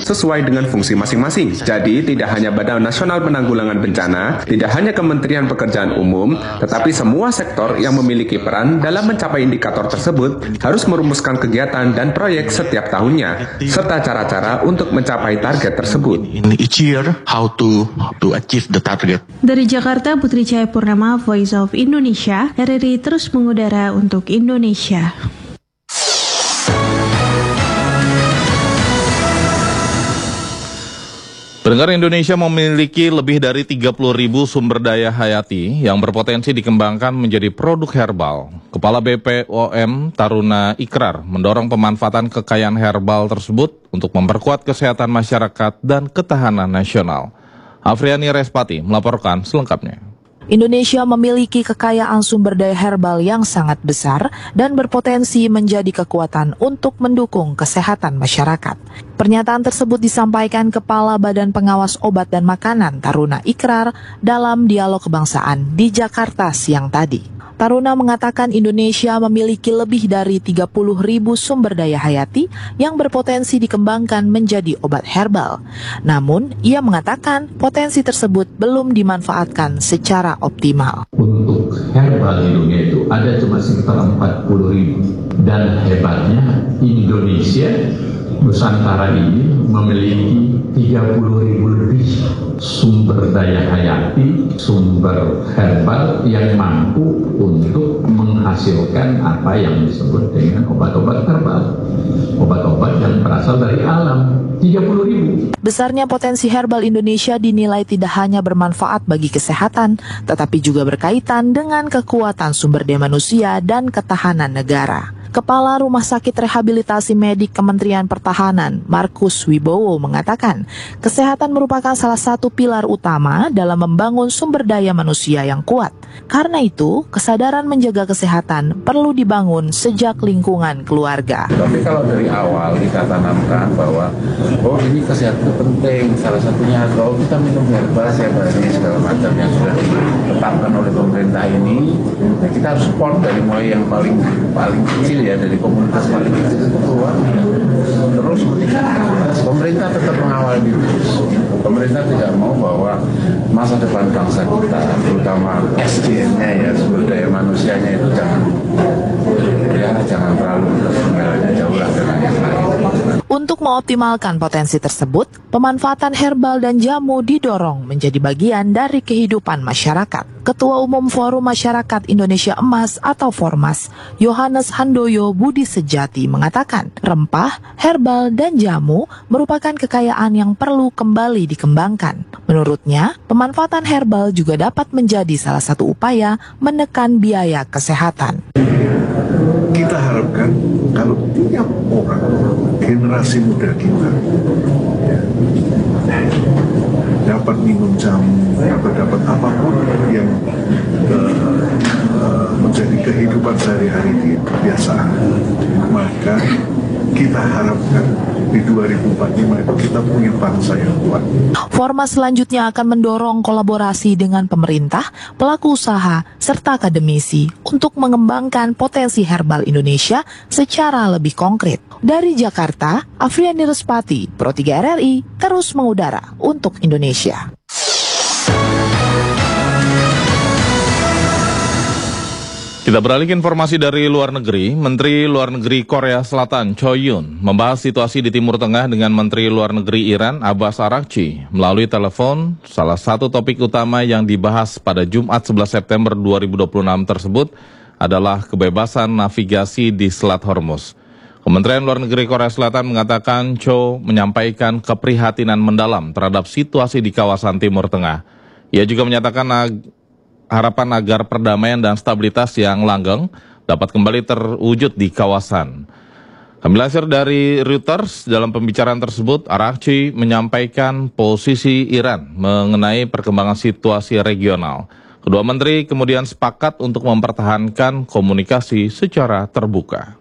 sesuai dengan fungsi masing-masing. Jadi, tidak hanya Badan Nasional Penanggulangan Bencana, tidak hanya Kementerian Pekerjaan Umum, tetapi semua sektor yang memiliki peran dalam mencapai indikator tersebut harus merumuskan kegiatan dan proyek setiap tahunnya, serta cara-cara untuk mencapai target tersebut. In each year, how to achieve the target. Dari Jakarta, Putri Cahayapurnama, Voice of Indonesia, RRI terus mengudara untuk Indonesia. Pendengar, Indonesia memiliki lebih dari 30.000 sumber daya hayati yang berpotensi dikembangkan menjadi produk herbal. Kepala BPOM Taruna Ikrar mendorong pemanfaatan kekayaan herbal tersebut untuk memperkuat kesehatan masyarakat dan ketahanan nasional. Afriani Respati melaporkan selengkapnya. Indonesia memiliki kekayaan sumber daya herbal yang sangat besar dan berpotensi menjadi kekuatan untuk mendukung kesehatan masyarakat. Pernyataan tersebut disampaikan Kepala Badan Pengawas Obat dan Makanan Taruna Ikrar dalam dialog kebangsaan di Jakarta siang tadi. Taruna mengatakan Indonesia memiliki lebih dari 30.000 sumber daya hayati yang berpotensi dikembangkan menjadi obat herbal. Namun, ia mengatakan potensi tersebut belum dimanfaatkan secara optimal. Untuk herbal di dunia itu ada cuma sekitar 40.000. Dan hebatnya Indonesia, Nusantara ini memiliki 30.000 lebih sumber daya hayati, sumber herbal yang mampu untuk menghasilkan apa yang disebut dengan obat-obat herbal. Obat-obat yang berasal dari alam, 30.000. Besarnya potensi herbal Indonesia dinilai tidak hanya bermanfaat bagi kesehatan, tetapi juga berkaitan dengan kekuatan sumber daya manusia dan ketahanan negara. Kepala Rumah Sakit Rehabilitasi Medik Kementerian Pertahanan, Markus Wibowo, mengatakan, kesehatan merupakan salah satu pilar utama dalam membangun sumber daya manusia yang kuat. Karena itu, kesadaran menjaga kesehatan perlu dibangun sejak lingkungan keluarga. Tapi kalau dari awal kita tanamkan bahwa, ini kesehatan itu penting, salah satunya kalau kita minum herbal, segala macam yang sudah ditetapkan oleh pemerintah ini, kita harus support dari mulai yang paling kecil ya, dari komunitas paling kecil itu keluar. Terus pemerintah tetap mengawal diri. Pemerintah tidak mau bahwa masa depan bangsa kita, terutama SDM-nya ya, sumber daya manusianya itu jangan terlalu jauh lah dengan yang lain. Untuk mengoptimalkan potensi tersebut, pemanfaatan herbal dan jamu didorong menjadi bagian dari kehidupan masyarakat. Ketua Umum Forum Masyarakat Indonesia Emas atau Formas, Yohanes Handoyo Budi Sejati mengatakan, rempah, herbal, dan jamu merupakan kekayaan yang perlu kembali dikembangkan. Menurutnya, pemanfaatan herbal juga dapat menjadi salah satu upaya menekan biaya kesehatan. Kita harapkan kalau tiap orang, generasi muda kita dapat minum jamu atau dapat apapun yang menjadi kehidupan sehari-hari di kebiasaan, maka kita harapkan di 2045 itu kita punya bangsa yang kuat. Formas selanjutnya akan mendorong kolaborasi dengan pemerintah, pelaku usaha, serta akademisi untuk mengembangkan potensi herbal Indonesia secara lebih konkret. Dari Jakarta, Afriani Respati, Pro 3 RRI, terus mengudara untuk Indonesia. Kita beralih ke informasi dari luar negeri. Menteri Luar Negeri Korea Selatan Cho Yoon membahas situasi di Timur Tengah dengan Menteri Luar Negeri Iran Abbas Araghchi melalui telepon. Salah satu topik utama yang dibahas pada Jumat 11 September 2026 tersebut adalah kebebasan navigasi di Selat Hormuz. Kementerian Luar Negeri Korea Selatan mengatakan Cho menyampaikan keprihatinan mendalam terhadap situasi di kawasan Timur Tengah. Ia juga menyatakan harapan agar perdamaian dan stabilitas yang langgeng dapat kembali terwujud di kawasan. Kami lansir dari Reuters, dalam pembicaraan tersebut, Araghchi menyampaikan posisi Iran mengenai perkembangan situasi regional. Kedua menteri kemudian sepakat untuk mempertahankan komunikasi secara terbuka.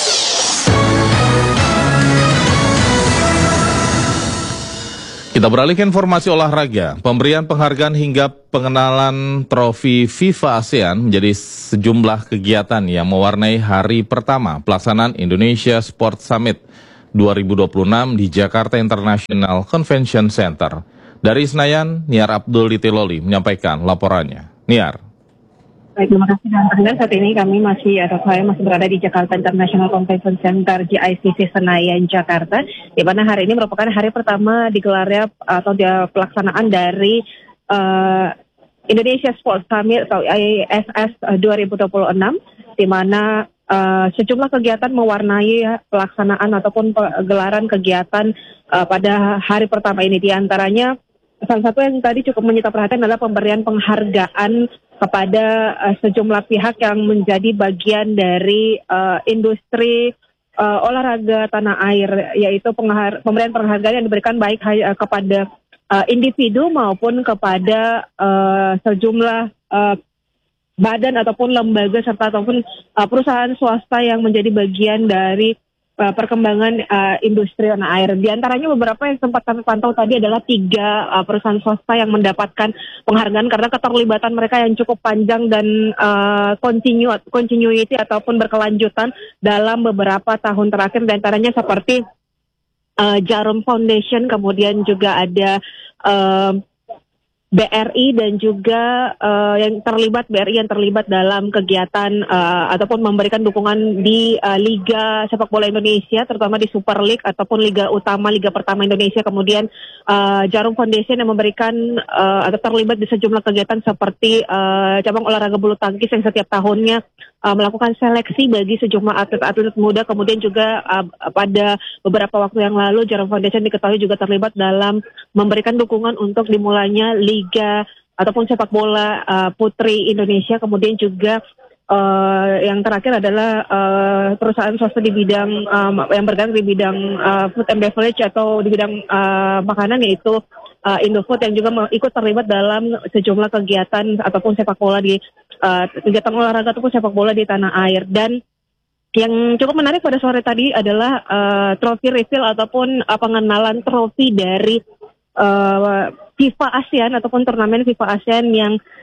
Kita beralih ke informasi olahraga. Pemberian penghargaan hingga pengenalan trofi FIFA ASEAN menjadi sejumlah kegiatan yang mewarnai hari pertama pelaksanaan Indonesia Sport Summit 2026 di Jakarta International Convention Center. Dari Senayan, Niar Abdul Ditiloli menyampaikan laporannya. Niar. Baik, terima kasih dan Anda. Saat ini saya masih berada di Jakarta International Convention Center GICC Senayan, Jakarta, di mana hari ini merupakan hari pertama digelarnya atau pelaksanaan dari Indonesia Sports Summit atau ISS 2026, di mana sejumlah kegiatan mewarnai pelaksanaan ataupun gelaran kegiatan pada hari pertama ini. Di antaranya salah satu yang tadi cukup menyita perhatian adalah pemberian penghargaan kepada sejumlah pihak yang menjadi bagian dari industri olahraga tanah air, yaitu pemberian penghargaan yang diberikan baik kepada individu maupun kepada sejumlah badan ataupun lembaga serta ataupun perusahaan swasta yang menjadi bagian dari perkembangan industri tanah air. Di antaranya beberapa yang sempat kami pantau tadi adalah 3 perusahaan swasta yang mendapatkan penghargaan karena keterlibatan mereka yang cukup panjang dan continuity ataupun berkelanjutan dalam beberapa tahun terakhir. Di antaranya seperti Jarum Foundation, kemudian juga ada BRI dan juga BRI yang terlibat dalam kegiatan ataupun memberikan dukungan di Liga Sepak Bola Indonesia, terutama di Super League ataupun Liga Pertama Indonesia. Kemudian Jarum Foundation yang memberikan atau terlibat di sejumlah kegiatan seperti cabang olahraga bulu tangkis yang setiap tahunnya melakukan seleksi bagi sejumlah atlet-atlet muda. Kemudian juga pada beberapa waktu yang lalu Jarum Foundation diketahui juga terlibat dalam memberikan dukungan untuk dimulainya Liga ataupun sepak bola putri Indonesia. Kemudian juga yang terakhir adalah perusahaan swasta di bidang yang bergerak di bidang food and beverage atau di bidang makanan, yaitu Indofood, yang juga ikut terlibat dalam sejumlah kegiatan ataupun sepak bola di kegiatan olahraga ataupun sepak bola di tanah air. Dan yang cukup menarik pada sore tadi adalah trofi reveal ataupun pengenalan trofi dari FIFA ASEAN ataupun turnamen FIFA ASEAN yang